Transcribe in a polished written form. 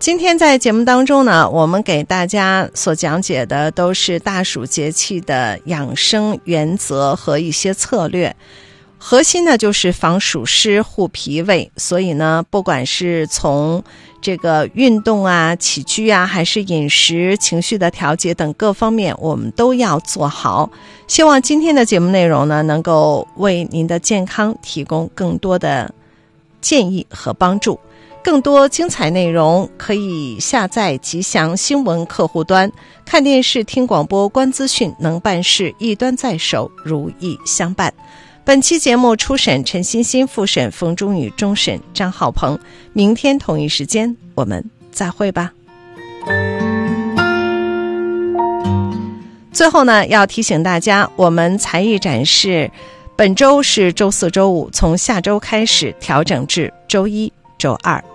今天在节目当中呢，我们给大家所讲解的都是大暑节气的养生原则和一些策略，核心呢就是防暑湿护脾胃。所以呢，不管是从这个运动啊、起居啊，还是饮食、情绪的调节等各方面，我们都要做好。希望今天的节目内容呢，能够为您的健康提供更多的建议和帮助。更多精彩内容可以下载吉祥新闻客户端，看电视、听广播、观资讯，能办事一端在手，如意相伴。本期节目初审陈欣欣，复审冯中宇，终审张浩鹏。明天同一时间我们再会吧。最后呢，要提醒大家，我们才艺展示本周是周四周五，从下周开始调整至周一周二。